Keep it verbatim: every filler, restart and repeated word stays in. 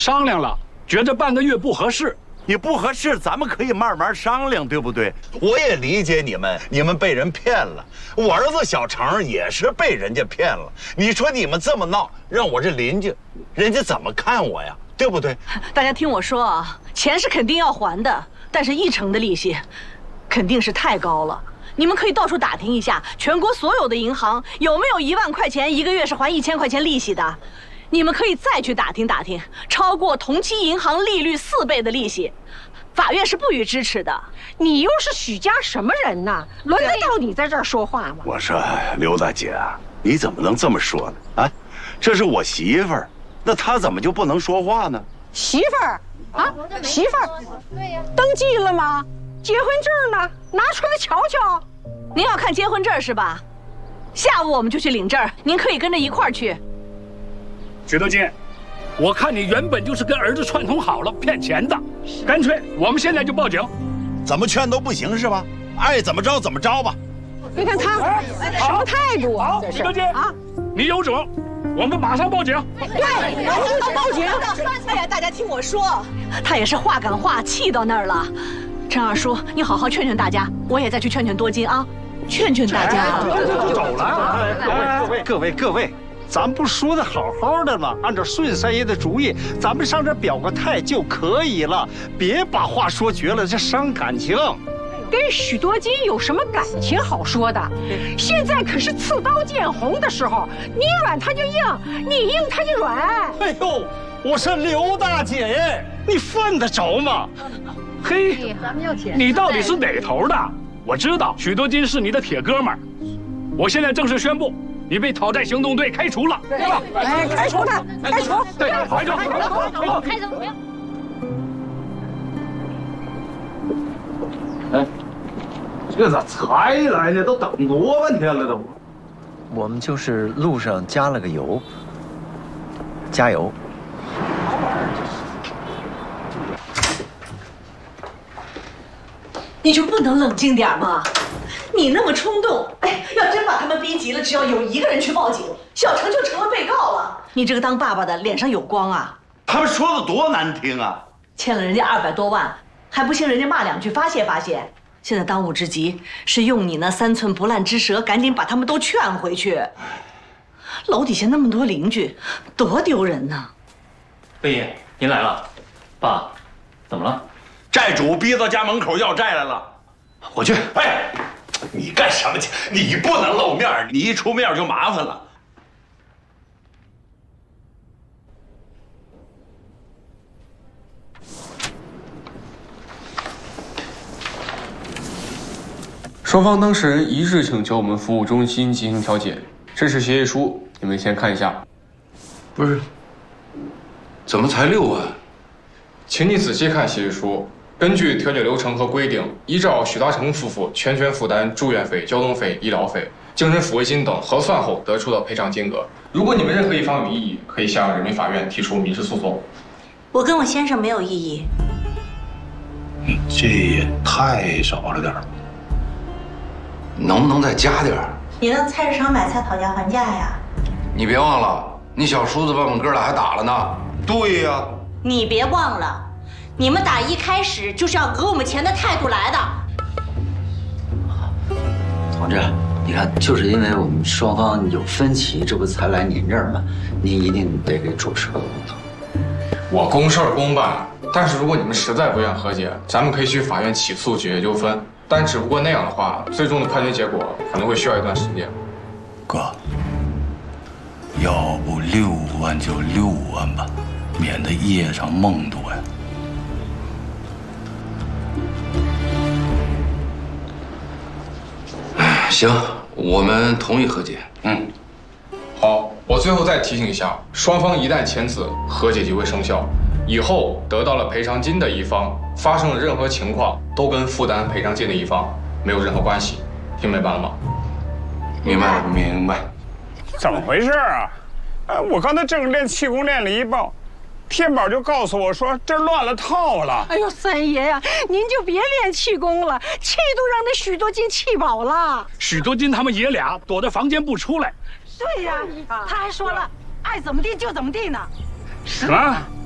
商量了，觉得半个月不合适。 你不合适，咱们可以慢慢商量，对不对？我也理解你们，你们被人骗了。我儿子小程也是被人家骗了。你说你们这么闹，让我这邻居，人家怎么看我呀？对不对？ 大家听我说啊，钱是肯定要还的，但是一成的利息，肯定是太高了。你们可以到处打听一下，全国所有的银行有没有一万块钱一个月是还一千块钱利息的。你们可以再去打听打听，超过同期银行利率四倍的利息，法院是不予支持的。 你又是许家什么人呢？轮得到你在这儿说话吗？ 我说刘大姐，你怎么能这么说呢？啊，这是我媳妇儿，那她怎么就不能说话呢？ 媳妇儿啊，媳妇儿，对呀，登记了吗？结婚证呢？拿出来瞧瞧。 您要看结婚证是吧？下午我们就去领证，您可以跟着一块儿去。 许德金，我看你原本就是跟儿子串通好了骗钱的，干脆我们现在就报警。 怎么劝都不行是吧？爱怎么着怎么着吧。 你看他什么态度啊？ 好，许德金啊，你有种，我们马上报警。 对，我们要报警。 哎呀，大家听我说，他也是话赶话，气到那儿了。陈二叔，你好好劝劝大家，我也再去劝劝多金啊，劝劝大家。 走了， 各位各位各位。咱不说的好好的吗？按照顺三爷的主意，咱们上这表个态就可以了，别把话说绝了，这伤感情。 跟许多金有什么感情好说的？现在可是刺刀见红的时候，你软他就硬，你硬他就软。 哎呦，我说刘大姐耶，你犯得着吗？ 嘿，你到底是哪头的？我知道许多金是你的铁哥们儿，我现在正式宣布。你被讨债行动队开除了，对吧？ 哎，开除他，开除， 对，开除， 开除，不要。 哎，这咋才来呢？都等多半天了都。 我们就是路上加了个油，加油。 你就不能冷静点吗？你那么冲动，哎，要真把他们逼急了，只要有一个人去报警，小程就成了被告了。你这个当爸爸的脸上有光啊！ 他们说的多难听啊！ 欠了人家二百多万，还不信人家骂两句发泄发泄。现在当务之急是用你那三寸不烂之舌，赶紧把他们都劝回去。楼底下那么多邻居，多丢人呐！ 贝爷，您来了，爸，怎么了？ 债主逼到家门口要债来了， 我去。 哎。你干什么去？你不能露面，你一出面就麻烦了。 双方当事人一致请求我们服务中心进行调解。这是协议书，你们先看一下。 不是，怎么才六万？ 请你仔细看协议书。根据调解流程和规定，依照许大成夫妇全权负担住院费、交通费、医疗费、精神抚慰金等核算后得出的赔偿金额。如果你们任何一方有异议，可以向人民法院提出民事诉讼。 我跟我先生没有异议。 这也太少了点儿，能不能再加点儿？ 你让菜市场买菜讨价还价呀？ 你别忘了，你小叔子把我们哥俩还打了呢。 对呀， 你别忘了。你们打一开始就是要讹我们钱的态度来的。 同志，你看，就是因为我们双方有分歧，这不才来您这儿吗？您一定得给主持个公道。 我公事公办，但是如果你们实在不愿和解，咱们可以去法院起诉解决纠纷。但只不过那样的话，最终的判决结果可能会需要一段时间。 哥，要不六万就六万吧，免得夜长梦多呀。行，我们同意和解。嗯， 好，我最后再提醒一下，双方一旦签字，和解即会生效。以后得到了赔偿金的一方发生了任何情况，都跟负担赔偿金的一方没有任何关系。听明白了吗？ 明白了，明白。 怎么回事啊？呃，我刚才正练气功练了一报。天宝就告诉我说这乱了套了。 哎呦，三爷呀、啊，您就别练气功了，气都让那许多金气饱了。 许多金他们爷俩躲在房间不出来。 对呀、啊，他还说了，爱怎么地就怎么地呢。 什么？